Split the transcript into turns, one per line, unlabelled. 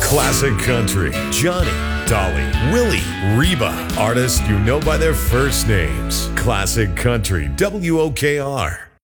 Classic Country, Johnny, Dolly, Willie, Reba. Artists you know by their first names. Classic Country, WOKR.